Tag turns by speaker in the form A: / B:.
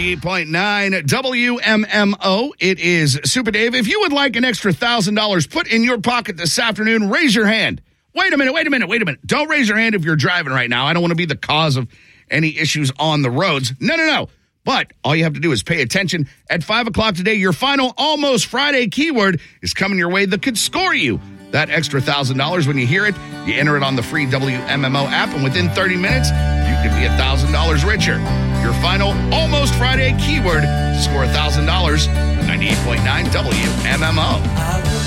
A: 98.9 WMMO. It is Super Dave. If you would like an extra $1,000 put in your pocket this afternoon, raise your hand. Wait a minute. Don't raise your hand if you're driving right now. I don't want to be the cause of any issues on the roads. No. But all you have to do is pay attention. At 5 o'clock today, your final Almost Friday keyword is coming your way that could score you that extra $1,000. When you hear it, you enter it on the free WMMO app, and within 30 minutes, you could be $1,000 richer. Your final Almost Friday keyword to score $1,000. 98.9 WMMO.